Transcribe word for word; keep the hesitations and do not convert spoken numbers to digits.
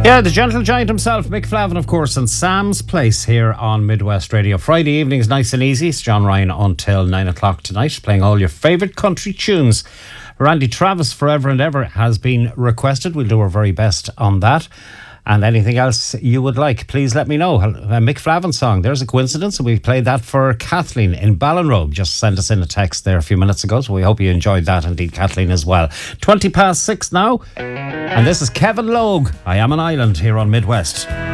Yeah, the gentle giant himself, Mick Flavin, of course, and Sam's Place here on Midwest Radio. Friday evenings, nice and easy. It's John Ryan until nine o'clock tonight, playing all your favourite country tunes. Randy Travis, Forever and Ever, has been requested. We'll do our very best on that. And anything else you would like, please let me know. A Mick Flavin song, there's a coincidence. We played that for Kathleen in Ballinrobe. Just sent us in a text there a few minutes ago, so we hope you enjoyed that, indeed, Kathleen, as well. twenty past six now, and this is Kevin Logue. I Am an Island here on Midwest.